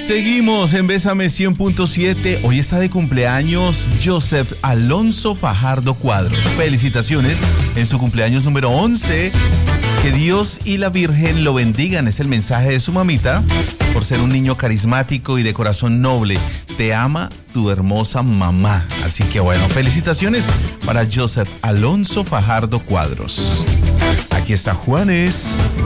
Seguimos en Bésame 100.7. Hoy está de cumpleaños Joseph Alonso Fajardo Cuadros. Felicitaciones en su cumpleaños número 11. Que Dios y la Virgen lo bendigan. Es el mensaje de su mamita por ser un niño carismático y de corazón noble. Te ama tu hermosa mamá. Así que bueno, felicitaciones para Joseph Alonso Fajardo Cuadros. Aquí está Juanes.